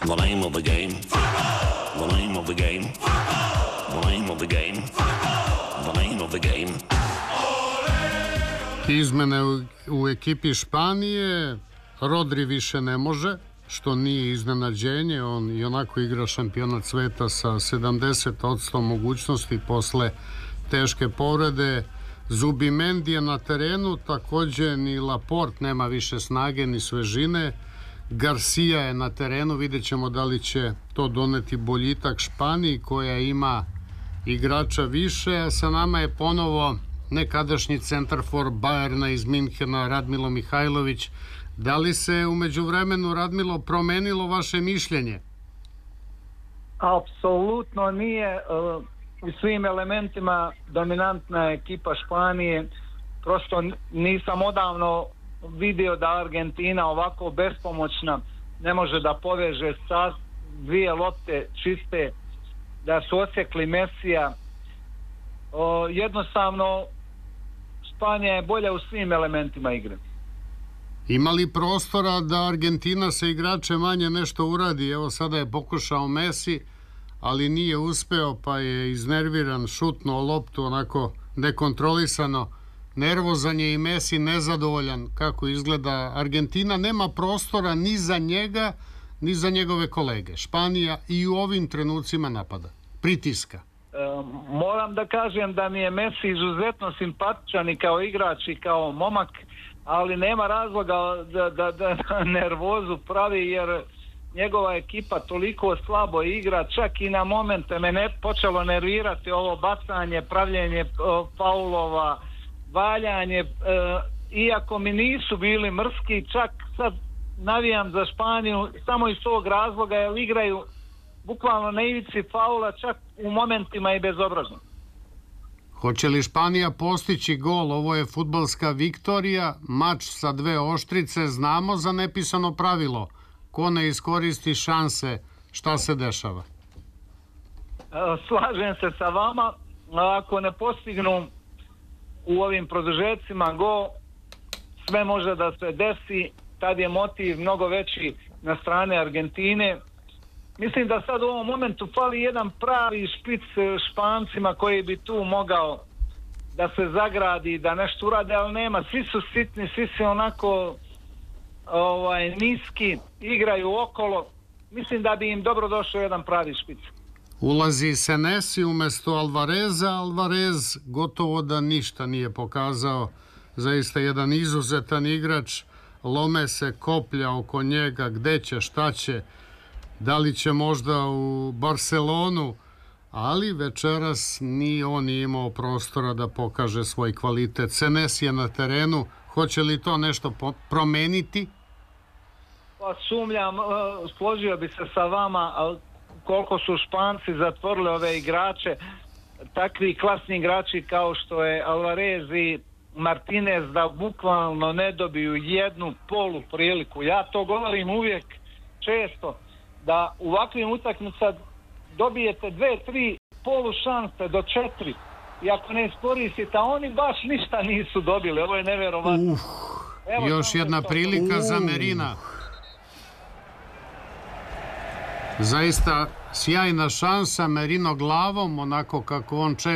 The name of the game. The name of the game. The name of the game. The name of the game. Izmene u ekipi Španije. Rodri više ne može, što nije iznenađenje. On i onako igra šampionat sveta sa 70% mogućnosti posle teške povrede. Zubimendi je na terenu, također ni Laporte nema više snage ni svežine. Garcia je na terenu, vidjet ćemo da li će to doneti boljitak Španiji koja ima igrača više, a sa nama je ponovo nekadašnji centarfor Bayerna iz Minhena Radmilo Mihajlović. Da li se u međuvremenu, Radmilo, promenilo vaše mišljenje? Apsolutno nije. U svim elementima dominantna ekipa Španije. Prosto nisam odavno vidio da Argentina ovako bespomoćna ne može da poveže sa dvije lopte čiste, da su osjekli Mesija. Jednostavno Španija je bolja u svim elementima igre. Ima li prostora da Argentina sa igrače manje nešto uradi? Evo sada je pokušao Messi, ali nije uspeo, pa je iznerviran, šutnuo loptu onako nekontrolisano. Nervozan je i Messi, nezadovoljan kako izgleda. Argentina nema prostora ni za njega, ni za njegove kolege. Španija i u ovim trenucima napada. Pritiska. Moram da kažem da mi je Messi izuzetno simpatičan i kao igrač i kao momak, ali nema razloga da nervozu pravi, jer njegova ekipa toliko slabo igra, čak i na momente me počelo nervirati ovo bacanje, pravljenje faulova, valjanje, iako mi nisu bili mrski, čak sad navijam za Španiju samo iz tog razloga, jer igraju bukvalno na ivici faula, čak u momentima i bezobrazno. Hoće li Španija postići gol? Ovo je fudbalska viktorija, mač sa dve oštrice, znamo za nepisano pravilo. Ko ne iskoristi šanse, šta se dešava? Slažem se sa vama, ako ne postignu u ovim produžecima gol, sve može da se desi, tad je motiv mnogo veći na strane Argentine. Mislim da sad u ovom momentu fali jedan pravi špic Špancima koji bi tu mogao da se zagradi, da nešto urade, ali nema, svi su sitni, svi su onako niski, igraju okolo. Mislim da bi im dobro došao jedan pravi špic. Ulazi Senesi umjesto Alvareza. Alvarez gotovo da ništa nije pokazao. Zaista jedan izuzetan igrač. Lome se koplja oko njega, gde će, šta će, da li će možda u Barcelonu, ali večeras ni on nije imao prostora da pokaže svoj kvalitet. Senesi je na terenu. Hoće li to nešto promeniti? Pa sumnjam, složio bi se sa vama, ali koliko su Španci zatvorili ove igrače, takvi klasni igrači kao što je Alvarez i Martinez, da bukvalno ne dobiju jednu polu priliku. Ja to govorim uvijek, često, da u ovakvim utakmicama dobijete 2-3 polu šanse do 4 i ako ne iskoristite, a oni baš ništa nisu dobili. Ovo je nevjerovatno. Još jedna prilika za Merina. Zaista sjajna šansa, Merino glavom, onako kako on često